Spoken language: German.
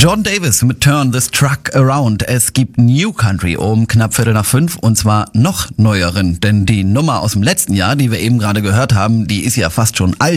John Davis mit Turn This Truck Around. Es gibt New Country um knapp 4:45 und zwar noch neueren, denn die Nummer aus dem letzten Jahr, die wir eben gerade gehört haben, die ist ja fast schon alt.